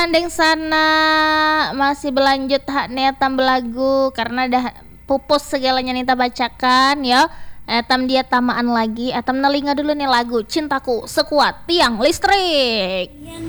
Andeng sana masih berlanjut hak netam belagu karena dah pupus segalanya nita bacakan ya. Etam dia tamaan lagi, etam nelinga dulu nih lagu Cintaku Sekuat Tiang Listrik.